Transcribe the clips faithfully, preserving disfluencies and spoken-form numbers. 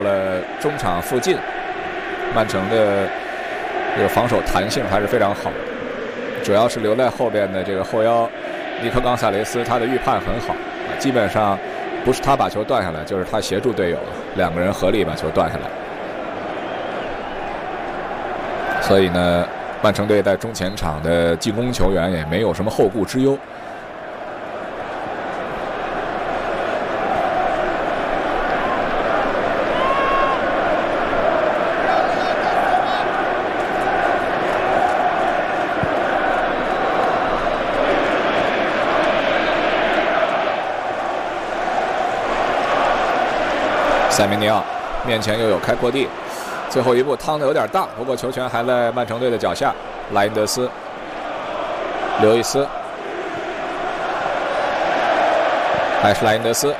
了中场附近，曼城的这个防守弹性还是非常好的，主要是留在后边的这个后腰尼科冈萨雷斯，他的预判很好，基本上不是他把球断下来，就是他协助队友，两个人合力把球断下来。所以呢，曼城队在中前场的进攻球员也没有什么后顾之忧。塞梅尼奥面前又有开阔地，最后一步趟的有点大，不过球权还在曼城队的脚下。莱因德斯、刘易斯，还是莱因德斯，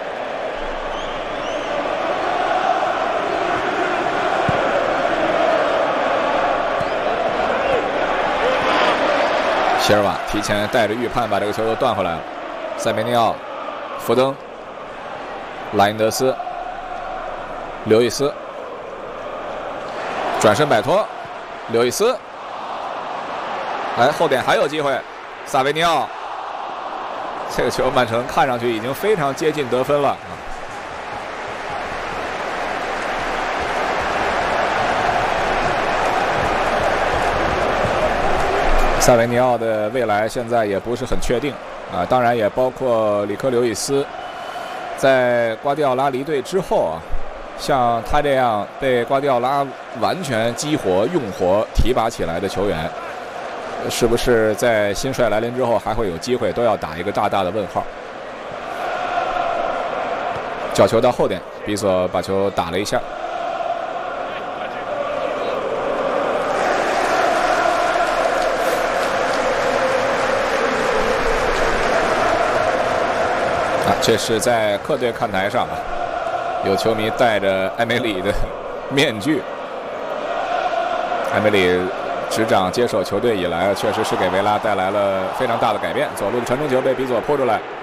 席尔瓦提前带着预判把这个球又断回来了。塞梅尼奥、福登、莱因德斯、刘易斯，转身摆脱，刘易斯，哎，后点还有机会，萨维尼奥，这个球曼城看上去已经非常接近得分了。萨维尼奥的未来现在也不是很确定啊，当然也包括里科刘易斯，在瓜迪奥拉离队之后啊。像他这样被瓜迪奥拉完全激活、用活、提拔起来的球员，是不是在新帅来临之后还会有机会，都要打一个大大的问号。角球到后点，比索把球打了一下。啊，这是在客队看台上啊。有球迷戴着埃梅里的面具。埃梅里执掌接手球队以来，确实是给维拉带来了非常大的改变。左路的传中球被比索扑出来，